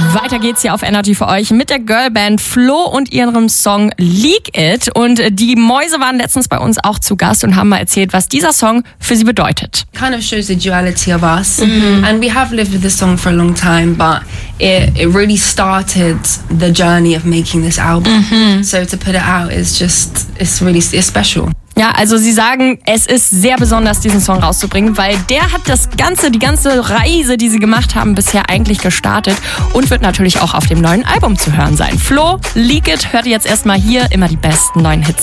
Weiter geht's hier auf Energy für euch mit der Girlband Flo und ihrem Song Leak It. Und die Mäuse waren letztens bei uns auch zu Gast und haben mal erzählt, was dieser Song für sie bedeutet. Kind of shows the duality of us, and we have lived with this song for a long time, but it really started the journey of making this album. So to put it out is just, it's special. Ja, also sie sagen, es ist sehr besonders, diesen Song rauszubringen, weil der hat die ganze Reise, die sie gemacht haben, bisher eigentlich gestartet und wird natürlich auch auf dem neuen Album zu hören sein. Flo, Leak It, hört ihr jetzt erstmal hier immer die besten neuen Hits.